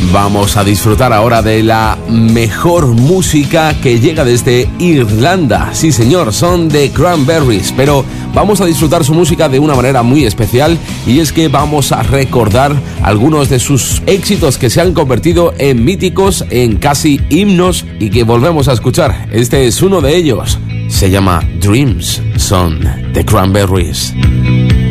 Vamos a disfrutar ahora de la mejor música que llega desde Irlanda. Sí, señor, son The Cranberries, pero vamos a disfrutar su música de una manera muy especial, y es que vamos a recordar algunos de sus éxitos que se han convertido en míticos, en casi himnos, y que volvemos a escuchar. Este es uno de ellos. Se llama Dreams, son The Cranberries.